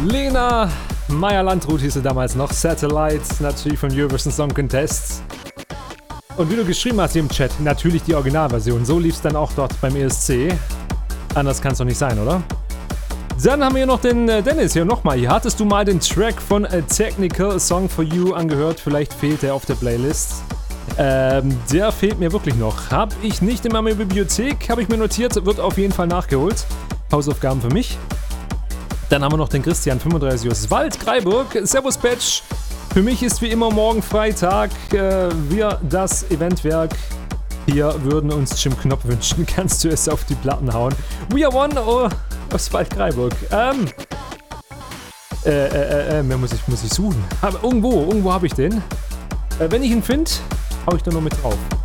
Lena Meyer-Landrut hieß sie damals noch. Satellite, natürlich von Eurovision Song Contest. Und wie du geschrieben hast hier im Chat, natürlich die Originalversion. So lief es dann auch dort beim ESC. Anders kann es doch nicht sein, oder? Dann haben wir hier noch den Dennis hier nochmal. Hier hattest du mal den Track von A Technical, A Song for You angehört. Vielleicht fehlt der auf der Playlist. Der fehlt mir wirklich noch. Hab ich nicht in meiner Bibliothek, habe ich mir notiert, wird auf jeden Fall nachgeholt. Hausaufgaben für mich. Dann haben wir noch den Christian 35 aus Waldkraiburg. Servus Patch. Für mich ist wie immer morgen Freitag. Wir, das Eventwerk, hier würden uns Jim Knopf wünschen. Kannst du es auf die Platten hauen? We are one aus Waldkraiburg. Mehr muss ich suchen. Aber irgendwo habe ich den. Wenn ich ihn finde, hau ich da nur mit drauf.